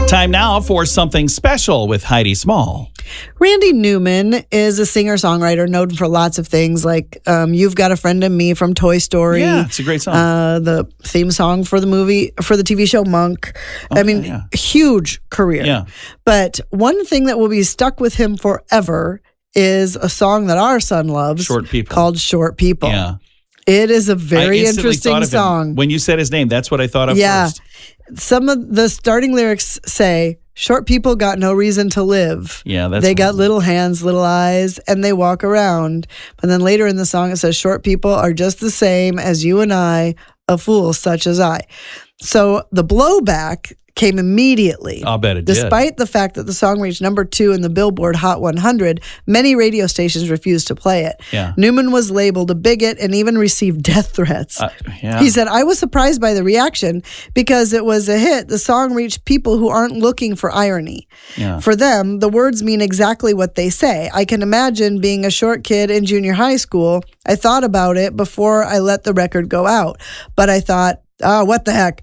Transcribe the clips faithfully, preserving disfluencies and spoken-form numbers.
Time now for something special with Heidi Small. Randy Newman is a singer-songwriter known for lots of things like um, You've Got a Friend in Me from Toy Story. Yeah, it's a great song. Uh, the theme song for the movie, for the T V show Monk. Okay, I mean, yeah. huge career. Yeah. But one thing that will be stuck with him forever is a song that our son loves. Short People. Called Short People. Yeah. It is a I very instantly interesting thought of him. song. When you said his name, that's what I thought of Yeah. first. Some of the starting lyrics say, short people got no reason to live. Yeah, that's They got little hands, little eyes, and they walk around. But then later in the song, it says, short people are just the same as you and I, a fool such as I. So the blowback came immediately. I'll bet it did. Despite the fact that the song reached number two in the Billboard Hot one hundred, many radio stations refused to play it. Yeah. Newman was labeled a bigot and even received death threats. Uh, yeah. He said, I was surprised by the reaction because it was a hit. The song reached people who aren't looking for irony. Yeah. For them, the words mean exactly what they say. I can imagine being a short kid in junior high school. I thought about it before I let the record go out, but I thought, oh, what the heck?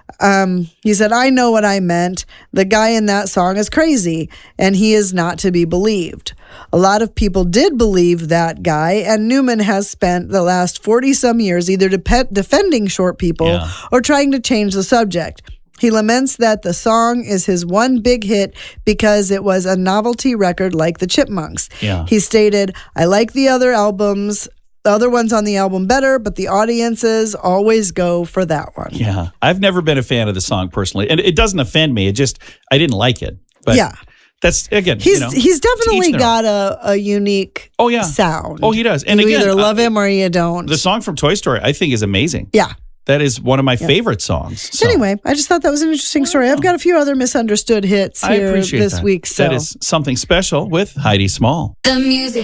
Um, he said, I know what I meant. The guy in that song is crazy, and he is not to be believed. A lot of people did believe that guy, and Newman has spent the last forty-some years either de- defending short people Yeah. or trying to change the subject. He laments that the song is his one big hit because it was a novelty record like the Chipmunks. Yeah. He stated, I like the other albums, the other ones on the album better, but the audiences always go for that one. Yeah. I've never been a fan of the song personally. And it doesn't offend me. It just, I didn't like it. But Yeah. that's, again, He's you know, he's to definitely each their got a, a unique Oh, yeah. sound. Oh, he does. And you again, either love uh, him or you don't. The song from Toy Story, I think, is amazing. yeah. That is one of my favorite songs. So Anyway, I just thought that was an interesting story. I've got a few other misunderstood hits I here appreciate this that. week. So. That is something special with Heidi Small. The music.